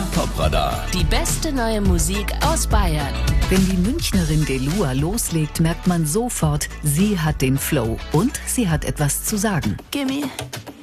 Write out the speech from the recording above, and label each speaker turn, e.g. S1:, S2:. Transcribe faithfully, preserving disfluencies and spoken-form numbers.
S1: Top-Radar.
S2: Die beste neue Musik aus Bayern.
S3: Wenn die Münchnerin Delua loslegt, merkt man sofort, sie hat den Flow und sie hat etwas zu sagen.
S2: Gimme